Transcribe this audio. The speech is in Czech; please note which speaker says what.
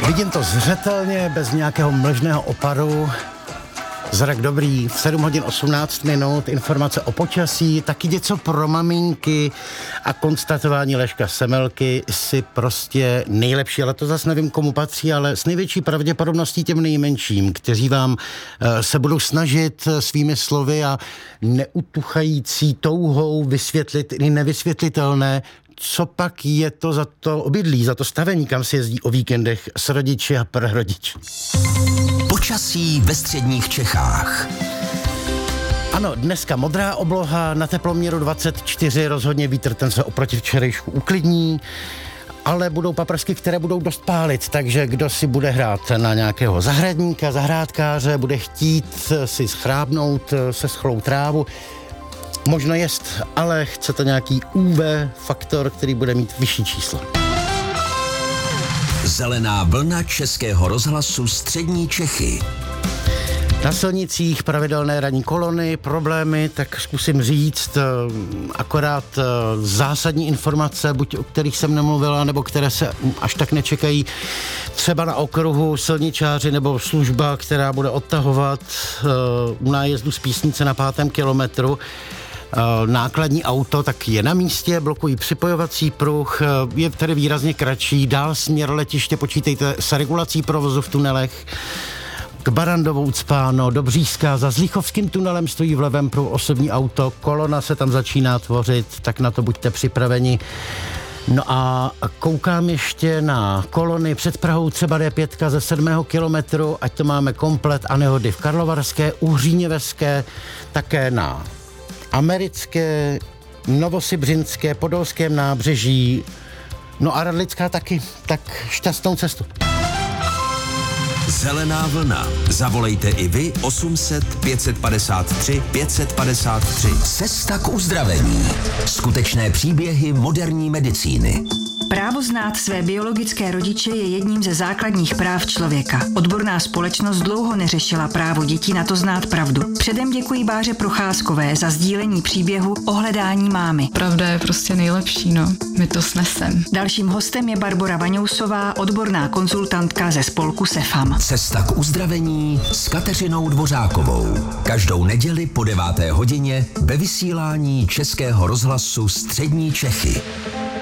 Speaker 1: Vidím to zřetelně, bez nějakého mlžného oparu. Zrak dobrý, v 7 hodin 18 minut, informace o počasí, taky něco pro maminky a konstatování Leška Semelky si prostě nejlepší, ale to zase nevím, komu patří, ale s největší pravděpodobností těm nejmenším, kteří vám se budou snažit svými slovy a neutuchající touhou vysvětlit i nevysvětlitelné, co pak je to za to obydlí, za to stavení, kam se jezdí o víkendech s rodiči a prarodiči.
Speaker 2: Počasí ve středních Čechách.
Speaker 1: Ano, dneska modrá obloha, na teploměru 24, rozhodně vítr, ten se oproti včerejšku uklidní, ale budou paprsky, které budou dost pálit, takže kdo si bude hrát na nějakého zahradníka, zahrádkáře, bude chtít si schrábnout se schlou trávu, možno jest, ale chce to nějaký UV faktor, který bude mít vyšší číslo.
Speaker 2: Zelená vlna Českého rozhlasu střední Čechy.
Speaker 1: Na silnicích pravidelné ranní kolony, problémy, tak zkusím říct akorát zásadní informace, buď o kterých jsem nemluvila, nebo které se až tak nečekají. Třeba na okruhu silničáři nebo služba, která bude odtahovat u nájezdu z Písnice na 5. kilometru. Nákladní auto tak je na místě, blokují připojovací pruh, je tedy výrazně kratší, dál směr letiště, počítejte s regulací provozu v tunelech. K Barandovou Ucpáno, do Břízka, za Zlíchovským tunelem stojí v levém pruhu osobní auto, kolona se tam začíná tvořit, tak na to buďte připraveni. No a koukám ještě na kolony před Prahou, třeba D5 ze 7. kilometru, ať to máme komplet, a nehody v Karlovarské, Uhříněveské, také na Americké, Novosibřinské, Podolském nábřeží, no a Radlická taky, tak šťastnou cestu.
Speaker 2: Zelená vlna. Zavolejte i vy 800 553 553. Cesta k uzdravení. Skutečné příběhy moderní medicíny.
Speaker 3: Právo znát své biologické rodiče je jedním ze základních práv člověka. Odborná společnost dlouho neřešila právo dětí na to znát pravdu. Předem děkuji Báře Procházkové za sdílení příběhu o hledání mámy.
Speaker 4: Pravda je prostě nejlepší, no. My to snesem.
Speaker 3: Dalším hostem je Barbora Vaňousová, odborná konzultantka ze spolku SEFAM.
Speaker 2: Cesta k uzdravení s Kateřinou Dvořákovou. Každou neděli po 9. hodině ve vysílání Českého rozhlasu střední Čechy.